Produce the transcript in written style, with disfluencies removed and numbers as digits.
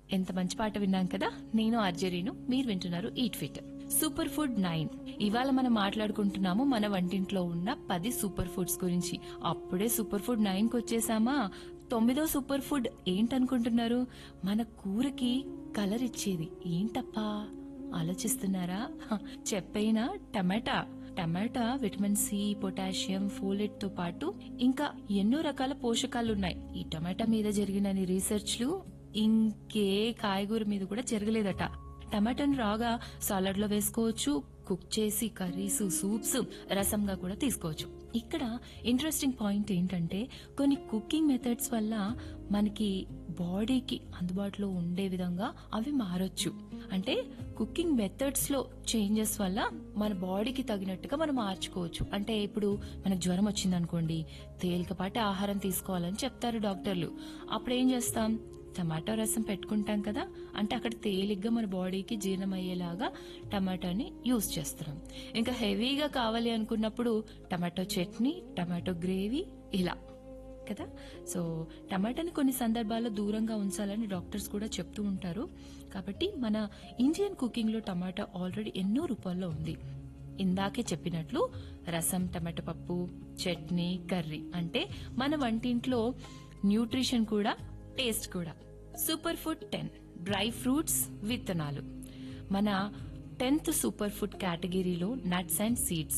ఎంత మంచి పాట విన్నాం కదా. నేను ఆర్జరీను, మీరు వింటున్నారు ఈట్ ఫిట్. సూపర్ ఫుడ్ 9 ఇవాళ మనం మాట్లాడుకుంటున్నాము మన వంటింట్లో ఉన్న 10 సూపర్ ఫుడ్స్ గురించి. అప్పుడే సూపర్ ఫుడ్ 9కి వచ్చేసామా. 9వ సూపర్ ఫుడ్ ఏంటనుకుంటున్నారు? మన కూరకి కలర్ ఇచ్చేది ఏంటప్పా ఆలోచిస్తున్నారా? చెప్పైనా టమాటా. టమాటా విటమిన్ సి, పొటాషియం, ఫోలేట్ తో పాటు ఇంకా ఎన్నో రకాల పోషకాలున్నాయి. ఈ టమాటా మీద జరిగిన రీసెర్చ్లు ఇంకే కాయగూర మీద కూడా జరగలేదట. టమాటాను రాగా సాలడ్ లో వేసుకోవచ్చు, కుక్ చేసి కర్రీస్, సూప్స్, రసంగా కూడా తీసుకోవచ్చు. ఇక్కడ ఇంట్రెస్టింగ్ పాయింట్ ఏంటంటే కొన్ని కుకింగ్ మెథడ్స్ వల్ల మనకి బాడీకి అందుబాటులో ఉండే విధంగా అవి మారొచ్చు. అంటే కుకింగ్ మెథడ్స్ లో చేంజెస్ వల్ల మన బాడీకి తగినట్టుగా మనం మార్చుకోవచ్చు. అంటే ఇప్పుడు మనకు జ్వరం వచ్చింది అనుకోండి, తేలికపాటి ఆహారం తీసుకోవాలని చెప్తారు డాక్టర్లు. అప్పుడు ఏం చేస్తాం? టమాటో రసం పెట్టుకుంటాం కదా, అంటే అక్కడ తేలిగ్గా మన బాడీకి జీర్ణమయ్యేలాగా టమాటోని యూజ్ చేస్తున్నాం. ఇంకా హెవీగా కావాలి అనుకున్నప్పుడు టమాటో చట్నీ, టమాటో గ్రేవీ ఇలా కదా. సో టమాటాని కొన్ని సందర్భాల్లో దూరంగా ఉంచాలని డాక్టర్స్ కూడా చెప్తూ ఉంటారు. కాబట్టి మన ఇండియన్ కుకింగ్ లో టమాటా ఆల్రెడీ ఎన్నో రూపాల్లో ఉంది. ఇందాకే చెప్పినట్లు రసం, టమాటో పప్పు, చట్నీ, కర్రీ అంటే మన వంటింట్లో న్యూట్రిషన్ కూడా, టేస్ట్ కూడా. సూపర్ ఫుడ్ 10 డ్రై ఫ్రూట్స్, విత్తనాలు. మన 10th సూపర్ ఫుడ్ కేటగిరీలో నట్స్ అండ్ సీడ్స్